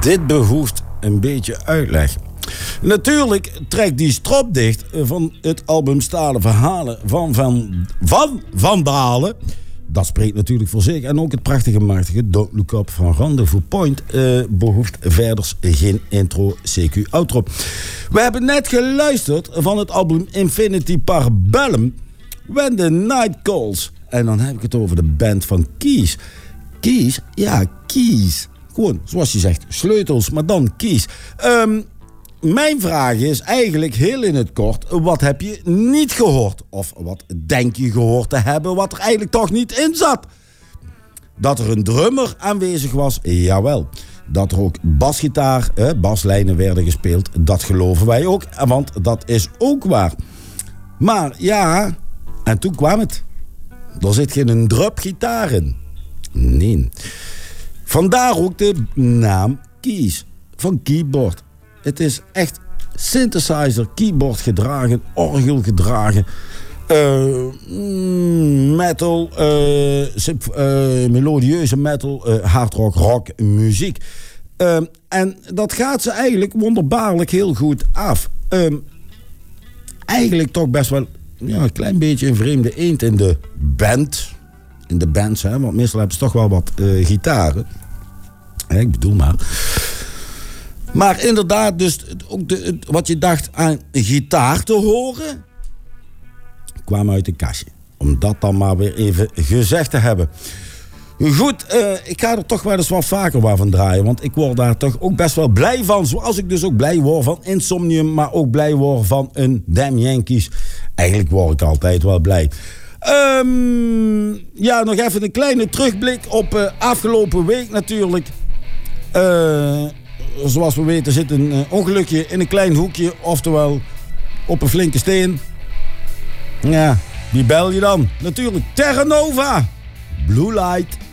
Dit behoeft een beetje uitleg. Natuurlijk trekt die strop dicht van het album Stalen Verhalen van Van Dalen. Dat spreekt natuurlijk voor zich. En ook het prachtige, machtige Don't Look Up van Rendezvous Point behoeft verder geen intro, CQ, outro. We hebben net geluisterd van het album Infinity Parabellum, When the Night Calls. En dan heb ik het over de band van Keys. Keys? Ja, Keys. Gewoon, zoals je zegt, sleutels, maar dan Keys. Mijn vraag is eigenlijk heel in het kort: wat heb je niet gehoord? Of wat denk je gehoord te hebben wat er eigenlijk toch niet in zat? Dat er een drummer aanwezig was, jawel. Dat er ook basgitaar, baslijnen werden gespeeld, dat geloven wij ook. Want dat is ook waar. Maar ja, en toen kwam het. Er zit geen drupgitaar in. Nee. Vandaar ook de naam Keys, van keyboard. Het is echt synthesizer, keyboard gedragen, orgel gedragen, metal, melodieuze metal, hardrock, rock, muziek. En dat gaat ze eigenlijk wonderbaarlijk heel goed af. Eigenlijk toch best wel een klein beetje een vreemde eend in de band. In de bands, hè, want meestal hebben ze toch wel wat gitaren. Ik bedoel maar. Maar inderdaad, dus ook wat je dacht aan gitaar te horen, kwam uit een kastje. Om dat dan maar weer even gezegd te hebben. Goed, ik ga er toch wel eens wat vaker van draaien. Want ik word daar toch ook best wel blij van. Zoals ik dus ook blij word van Insomnium, maar ook blij word van een Damn Yankees. Eigenlijk word ik altijd wel blij. Nog even een kleine terugblik op afgelopen week natuurlijk. Zoals we weten zit een ongelukje in een klein hoekje. Oftewel op een flinke steen. Ja, wie bel je dan? Natuurlijk Terra Nova. Blue Light.